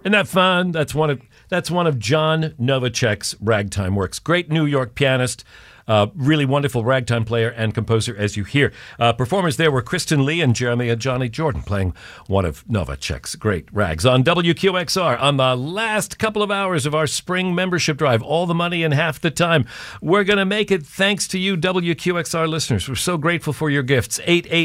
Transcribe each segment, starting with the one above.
Isn't that fun? That's one of John Novacek's ragtime works. Great New York pianist. Really wonderful ragtime player and composer, as you hear. Performers there were Kristen Lee and Jeremy and Johnny Jordan playing one of Novacek's great rags on WQXR on the last couple of hours of our spring membership drive. All the money in half the time. We're going to make it thanks to you, WQXR listeners. We're so grateful for your gifts.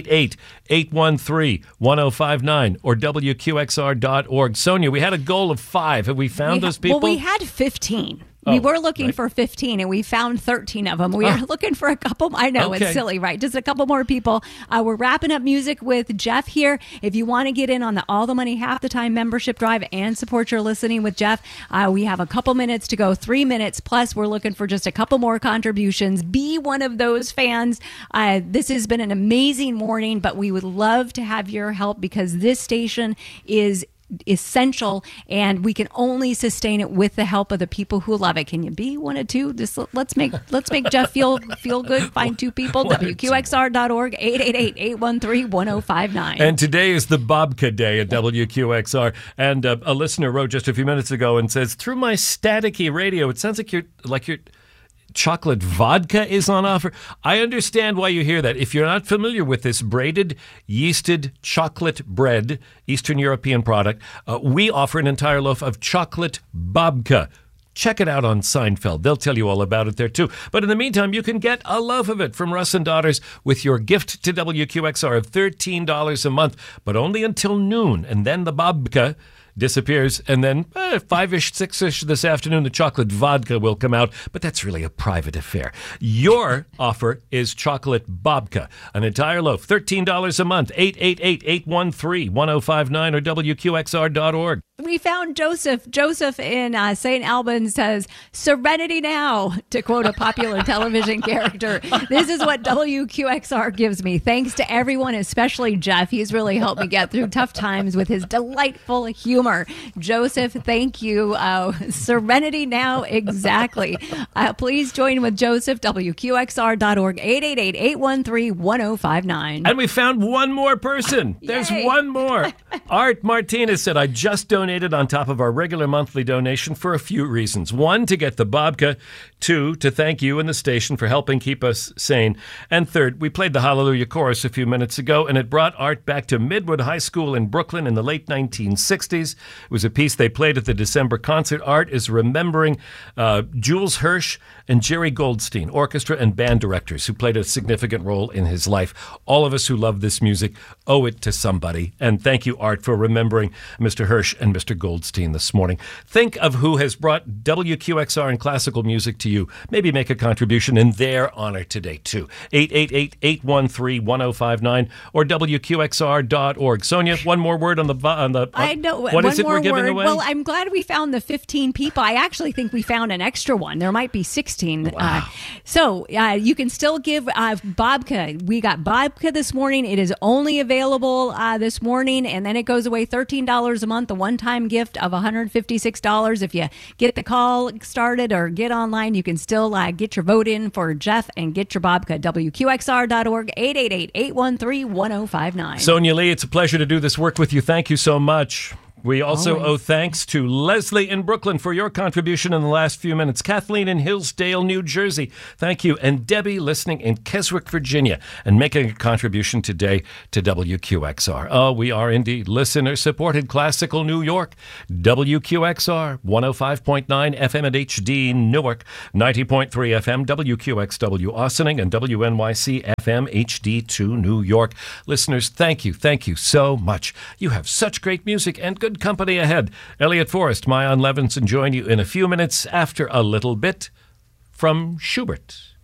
888-813-1059 or WQXR.org. Sonia, we had a goal of 5. Have we found those people? Well, we had 15. We were looking for 15, and we found 13 of them. We are looking for a couple. I know, It's silly, right? Just a couple more people. We're wrapping up music with Jeff here. If you want to get in on the All the Money Half the Time membership drive and support your listening with Jeff, we have a couple minutes to go, 3 minutes. Plus, we're looking for just a couple more contributions. Be one of those fans. This has been an amazing morning, but we would love to have your help because this station is essential, and we can only sustain it with the help of the people who love it. Can you be one or two? Just let's make Jeff feel good. Find 2 people. WQXR.org, 888-813-1059. And today is the Babka Day at WQXR. And a listener wrote just a few minutes ago and says, through my staticky radio, it sounds like you're chocolate vodka is on offer. I understand why you hear that. If you're not familiar with this braided, yeasted chocolate bread, Eastern European product, we offer an entire loaf of chocolate babka. Check it out on Seinfeld. They'll tell you all about it there, too. But in the meantime, you can get a loaf of it from Russ and Daughters with your gift to WQXR of $13 a month, but only until noon. And then the babka disappears, and then 5-ish, 6-ish this afternoon, the chocolate vodka will come out, but that's really a private affair. Your offer is chocolate babka, an entire loaf, $13 a month, 888-813-1059 or WQXR.org. We found Joseph. Joseph in St. Albans says, "Serenity now," to quote a popular television character. This is what WQXR gives me. Thanks to everyone, especially Jeff. He's really helped me get through tough times with his delightful humor. Joseph, thank you. Serenity now, exactly. Please join with Joseph, WQXR.org, 888-813-1059. And we found one more person. There's one more. Art Martinez said, "I just donated on top of our regular monthly donation for a few reasons. 1, to get the babka. 2, to thank you and the station for helping keep us sane. And 3rd, we played the Hallelujah Chorus a few minutes ago, and it brought Art back to Midwood High School in Brooklyn in the late 1960s. It was a piece they played at the December concert. Art is remembering Jules Hirsch and Jerry Goldstein, orchestra and band directors who played a significant role in his life. All of us who love this music owe it to somebody. And thank you, Art, for remembering Mr. Hirsch and Mr. Goldstein this morning. Think of who has brought WQXR and classical music to you. Maybe make a contribution in their honor today, too. 888-813-1059 or WQXR.org. Sonia, one more word on the I know. What is it we're giving away? Well, I'm glad we found the 15 people. I actually think we found an extra one. There might be 16. Wow. So you can still give babka. We got babka this morning. It is only available this morning, and then it goes away $13 a month, a one-time gift of $156. If you get the call started or get online, you can still get your vote in for Jeff and get your babka. WQXR.org, 888-813-1059. Sonia Lee, it's a pleasure to do this work with you. Thank you so much. We also owe thanks to Leslie in Brooklyn for your contribution in the last few minutes. Kathleen in Hillsdale, New Jersey, thank you. And Debbie listening in Keswick, Virginia, and making a contribution today to WQXR. Oh, we are indeed listener-supported classical New York. WQXR, 105.9 FM at HD Newark, 90.3 FM WQXW Austining, and WNYC FM HD2 New York. Listeners, thank you so much. You have such great music and good company ahead. Elliot Forrest, Mayan Levinson join you in a few minutes after a little bit from Schubert.